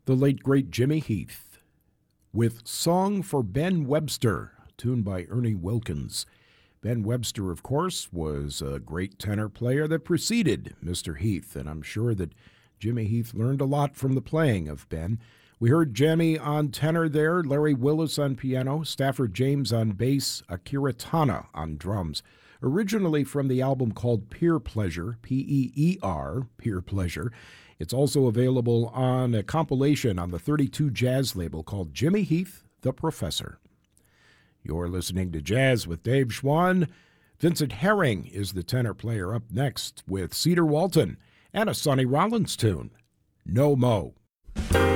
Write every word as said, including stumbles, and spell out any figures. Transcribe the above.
the late, great Jimmy Heath, with Song for Ben Webster, tuned by Ernie Wilkins. Ben Webster, of course, was a great tenor player that preceded Mister Heath, and I'm sure that Jimmy Heath learned a lot from the playing of Ben. We heard Jimmy on tenor there, Larry Willis on piano, Stafford James on bass, Akira Tana on drums. Originally from the album called Peer Pleasure, P E E R, Peer Pleasure. It's also available on a compilation on the thirty-two Jazz label called Jimmy Heath, the Professor. You're listening to Jazz with Dave Schwann. Vincent Herring is the tenor player up next with Cedar Walton and a Sonny Rollins tune, No Mo.